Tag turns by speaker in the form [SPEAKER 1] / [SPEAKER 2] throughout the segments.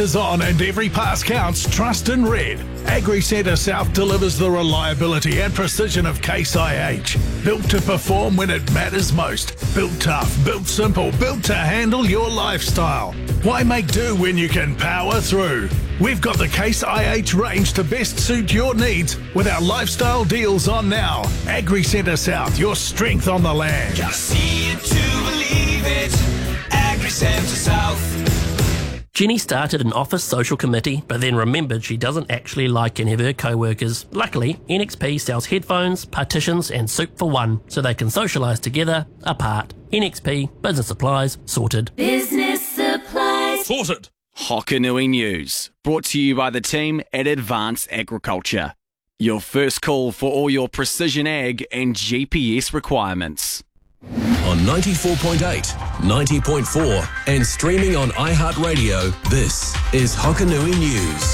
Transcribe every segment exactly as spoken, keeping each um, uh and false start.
[SPEAKER 1] Is on and every pass counts. Trust in Red. Agri Centre South delivers the reliability and precision of Case I H. Built to perform when it matters most. Built tough, built simple, built to handle your lifestyle. Why make do when you can power through? We've got the Case I H range to best suit your needs with our lifestyle deals on now. Agri Centre South, your strength on the land.
[SPEAKER 2] Gotta see it to believe it. Agri Centre South.
[SPEAKER 3] Jenny started an office social committee, but then remembered she doesn't actually like any of her co-workers. Luckily, N X P sells headphones, partitions and soup for one, so they can socialise together, apart. N X P, business supplies, sorted.
[SPEAKER 4] Business supplies.
[SPEAKER 1] Sorted.
[SPEAKER 5] Hokanui News, brought to you by the team at Advanced Agriculture. Your first call for all your precision ag and G P S requirements.
[SPEAKER 6] On ninety-four point eight, ninety point four and streaming on iHeartRadio, this is Hokanui News.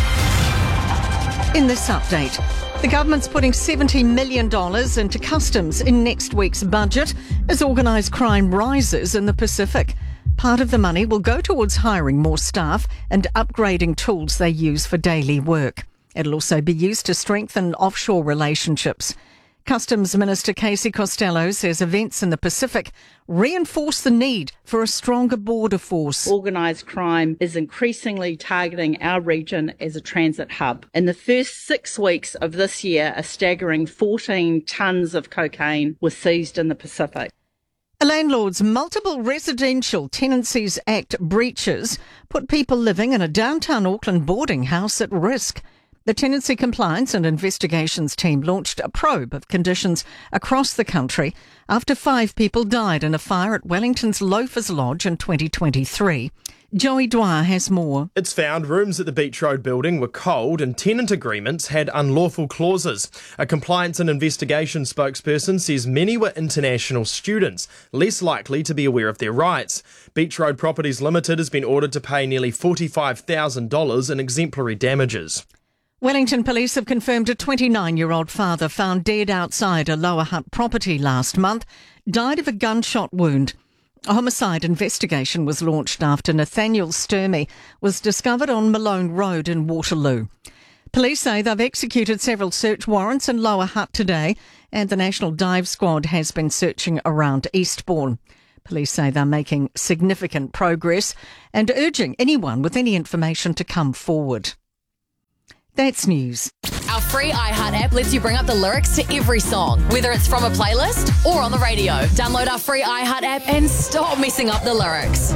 [SPEAKER 7] In this update, the government's putting seventy million dollars into customs in next week's budget as organised crime rises in the Pacific. Part of the money will go towards hiring more staff and upgrading tools they use for daily work. It'll also be used to strengthen offshore relationships. Customs Minister Casey Costello says events in the Pacific reinforce the need for a stronger border force.
[SPEAKER 8] Organised crime is increasingly targeting our region as a transit hub. In the first six weeks of this year, a staggering fourteen tonnes of cocaine was seized in the Pacific.
[SPEAKER 7] A landlord's multiple Residential Tenancies Act breaches put people living in a downtown Auckland boarding house at risk. The Tenancy Compliance and Investigations team launched a probe of conditions across the country after five people died in a fire at Wellington's Loafers Lodge in twenty twenty-three. Joey Dwyer has more.
[SPEAKER 9] It's found rooms at the Beach Road building were cold and tenant agreements had unlawful clauses. A compliance and investigation spokesperson says many were international students, less likely to be aware of their rights. Beach Road Properties Limited has been ordered to pay nearly forty-five thousand dollars in exemplary damages.
[SPEAKER 7] Wellington Police have confirmed a twenty-nine-year-old father found dead outside a Lower Hutt property last month died of a gunshot wound. A homicide investigation was launched after Nathaniel Sturmey was discovered on Malone Road in Waterloo. Police say they've executed several search warrants in Lower Hutt today, and the National Dive Squad has been searching around Eastbourne. Police say they're making significant progress and urging anyone with any information to come forward. That's news.
[SPEAKER 4] Our free iHeart app lets you bring up the lyrics to every song, whether it's from a playlist or on the radio. Download our free iHeart app and stop messing up the lyrics.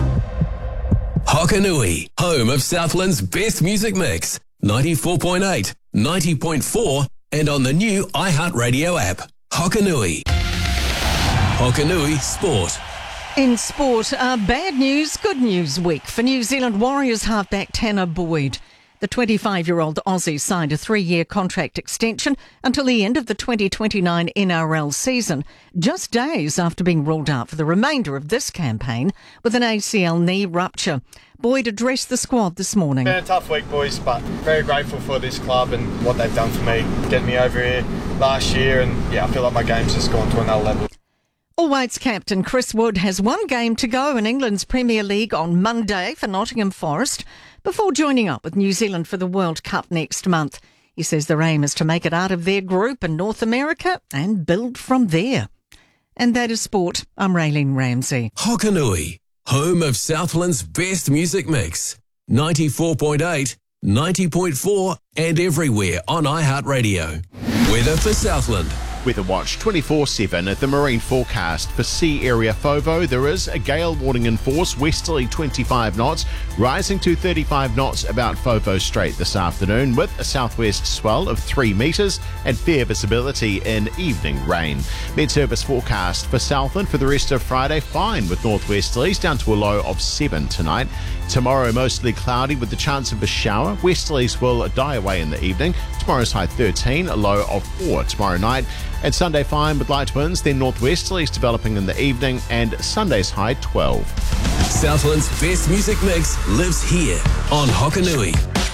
[SPEAKER 6] Hokanui, home of Southland's best music mix. ninety-four point eight, ninety point four and on the new iHeartRadio app. Hokanui. Hokanui Sport.
[SPEAKER 7] In sport, a bad news, good news week for New Zealand Warriors halfback Tanner Boyd. The twenty-five-year-old Aussie signed a three-year contract extension until the end of the twenty twenty-nine N R L season, just days after being ruled out for the remainder of this campaign with an A C L knee rupture. Boyd addressed the squad this morning.
[SPEAKER 10] It's been a tough week, boys, but very grateful for this club and what they've done for me, getting me over here last year, and yeah, I feel like my game's just gone to another level.
[SPEAKER 7] All Whites captain Chris Wood has one game to go in England's Premier League on Monday for Nottingham Forest before joining up with New Zealand for the World Cup next month. He says their aim is to make it out of their group in North America and build from there. And that is sport. I'm Raylene Ramsey.
[SPEAKER 6] Hokanui, home of Southland's best music mix. ninety-four point eight, ninety point four and everywhere on iHeartRadio. Weather for Southland.
[SPEAKER 11] Weather Watch twenty-four seven at the marine forecast. For sea area FOVO, there is a gale warning in force, westerly twenty-five knots, rising to thirty-five knots about FOVO Strait this afternoon, with a southwest swell of three metres and fair visibility in evening rain. Met Service forecast for Southland for the rest of Friday, fine with northwesterlies down to a low of seven tonight. Tomorrow mostly cloudy with the chance of a shower. Westerlies will die away in the evening. Tomorrow's high thirteen, a low of four tomorrow night. And Sunday fine with light winds, then northwesterlies developing in the evening, and Sunday's high twelve.
[SPEAKER 6] Southland's best music mix lives here on Hokanui.